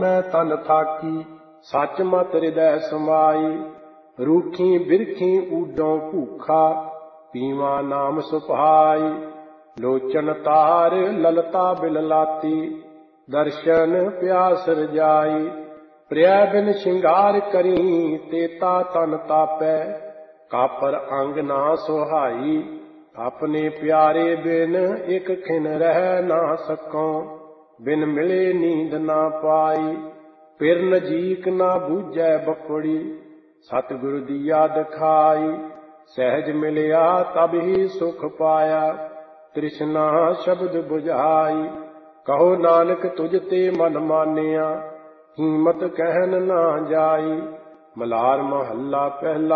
ਮੈਂ ਤਨ ਥਾਕੀ, ਸੱਚ ਮਤ ਹਿਰਦੈ ਸਮਾਈ। ਰੂਖੀ ਬਿਰਖੀ ਊਡੋਂ ਭੂਖਾ, ਪੀਵਾ ਨਾਮ ਸੁਭਾਈ। ਲੋਚਨ ਤਾਰ ਲਲਤਾ ਬਿਲਲਾਤੀ, ਦਰਸ਼ਨ ਪਿਆਸ ਰਜਾਈ। ਪ੍ਰਿਆ ਬਿਨ ਸ਼ਿੰਗਾਰ ਕਰੀ, ਤੇਤਾ ਤਨ ਤਾਪੈ। ਕਾਪਰ ਅੰਗ ਨਾ ਸੁਹਾਈ, ਆਪਣੇ ਪਿਆਰੇ ਬਿਨ ਇਕ ਖਿਨ ਰਹਿ ਨਾ ਸਕੋਂ। ਬਿਨ ਮਿਲੇ ਨੀਂਦ ਨਾ ਪਾਈ, ਫਿਰ ਨਜੀਕ ਨਾ ਬੂਝੈ ਬਪੜੀ। ਸਤਿਗੁਰ ਦੀਆ ਦਿਖਾਈ, ਸਹਿਜ ਮਿਲਿਆ ਤਬ ਹੀ ਸੁਖ ਪਾਇਆ। ਤ੍ਰਿਸ਼ਨਾ ਸ਼ਬਦ ਬੁਝਾਈ, ਕਹੋ ਨਾਨਕ ਤੁਝ ਤੇ ਮਨ ਮਾਨਿਆ। ਕੀਮਤ ਕਹਿਨ ਨਾ ਜਾਈ। ਮਲਾਰ ਮਹੱਲਾ ਪਹਿਲਾ।